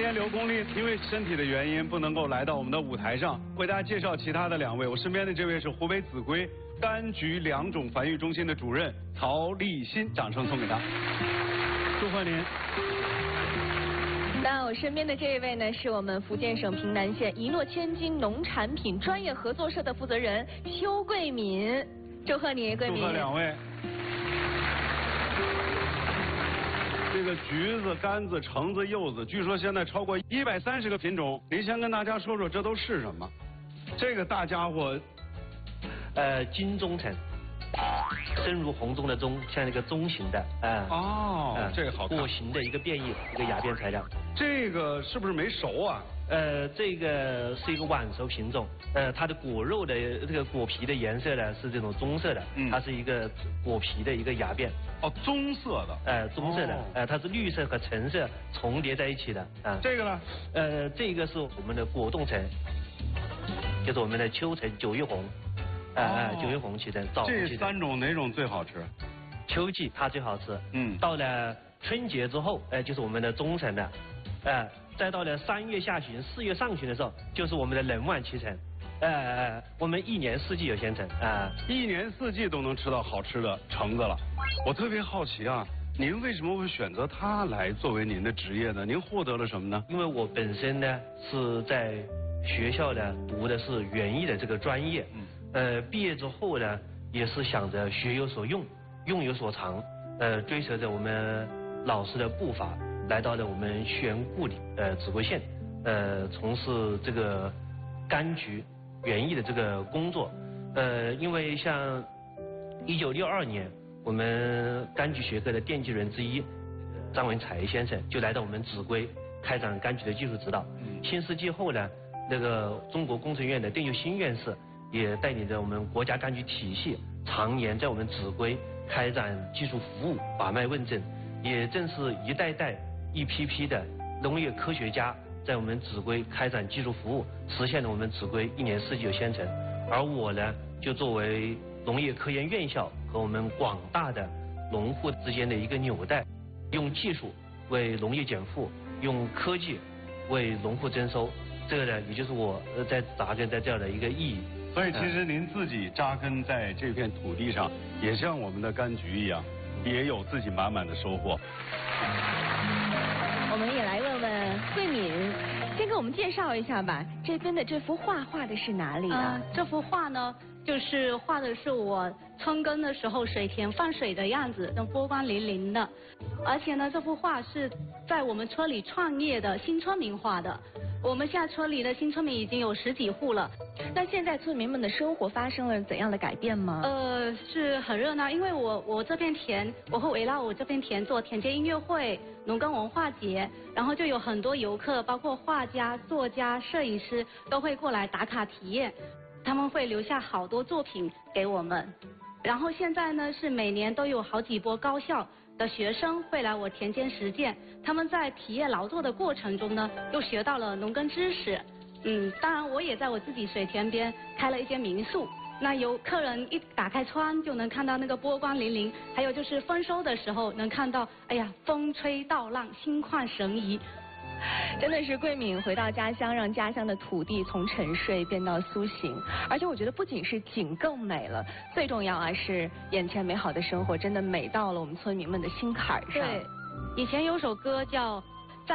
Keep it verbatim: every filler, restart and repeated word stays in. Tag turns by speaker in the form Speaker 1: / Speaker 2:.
Speaker 1: 天刘功利因为身体的原因不能够来到我们的舞台上，为大家介绍其他的两位。我身边的这位是湖北秭归柑橘两种繁育中心的主任曹立新，掌声送给他。祝贺您。
Speaker 2: 那我身边的这一位呢，是我们福建省平南县一诺千金农产品专业合作社的负责人邱桂敏，祝贺你，桂敏。
Speaker 1: 祝贺两位。这个橘子、柑子、橙子、柚子，据说现在超过一百三十个品种。您先跟大家说说这都是什么？这个大家伙，
Speaker 3: 呃，金钟橙，深如红中的钟，像一个钟形的，啊、呃。
Speaker 1: 哦，呃、这个好看。
Speaker 3: 果形的一个变异，一个芽变材料。
Speaker 1: 这个是不是没熟啊？
Speaker 3: 呃，这个是一个晚熟品种，呃，它的果肉的这个果皮的颜色呢是这种棕色的，嗯、它是一个果皮的一个芽变。
Speaker 1: 哦，棕色的。
Speaker 3: 呃，棕色的，哦、呃，它是绿色和橙色重叠在一起的啊。
Speaker 1: 这个呢？
Speaker 3: 呃，这个是我们的果冻橙，就是我们的秋橙、九月红，啊啊、呃，九月红旗橙、枣红旗橙。
Speaker 1: 这三种哪种最好吃？
Speaker 3: 秋季它最好吃，
Speaker 1: 嗯，
Speaker 3: 到了春节之后，呃，就是我们的中橙了，呃。再到了三月下旬、四月上旬的时候，就是我们的冷晚期橙，呃，我们一年四季有鲜橙啊，呃、
Speaker 1: 一年四季都能吃到好吃的橙子了。我特别好奇啊，您为什么会选择它来作为您的职业呢？您获得了什么呢？
Speaker 3: 因为我本身呢是在学校呢读的是园艺的这个专业，嗯，呃，毕业之后呢也是想着学有所用，用有所长，呃，追随着我们老师的步伐。来到了我们玄固里呃秭归县，呃从事这个柑橘园艺的这个工作，呃因为像一九六二年我们柑橘学科的奠基人之一张文才先生就来到我们秭归开展柑橘的技术指导。嗯、新世纪后呢，那个中国工程院的邓又新院士也带领着我们国家柑橘体系常年在我们秭归开展技术服务把脉问诊，也正是一代代。一批批的农业科学家在我们秭归开展技术服务，实现了我们秭归一年四季有鲜橙。而我呢，就作为农业科研院校和我们广大的农户之间的一个纽带，用技术为农业减负，用科技为农户增收。这个呢，也就是我在扎根在这样的一个意义。
Speaker 1: 所以，其实您自己扎根在这片土地上，也像我们的柑橘一样，也有自己满满的收获。
Speaker 2: 我们也来问问桂敏，先给我们介绍一下吧。这边的这幅画画的是哪里呢？
Speaker 4: 呃、这幅画呢，就是画的是我春耕的时候水田放水的样子，那波光粼粼的。而且呢，这幅画是在我们村里创业的新村民画的。我们现在村里的新村民已经有十几户了。
Speaker 2: 那现在村民们的生活发生了怎样的改变吗？
Speaker 4: 呃，是很热闹，因为我我这片田，我会围绕我这片田做田间音乐会、农耕文化节，然后就有很多游客，包括画家、作家、摄影师都会过来打卡体验，他们会留下好多作品给我们。然后现在呢，是每年都有好几波高校的学生会来我田间实践，他们在体验劳作的过程中呢，又学到了农耕知识。嗯，当然我也在我自己水田边开了一间民宿，那有客人一打开窗就能看到那个波光粼粼，还有就是丰收的时候能看到，哎呀，风吹稻浪，心旷神怡。
Speaker 2: 真的是桂敏回到家乡，让家乡的土地从沉睡变到苏醒。而且我觉得不仅是景更美了，最重要啊是眼前美好的生活真的美到了我们村民们的心坎上。
Speaker 4: 对，以前有首歌叫《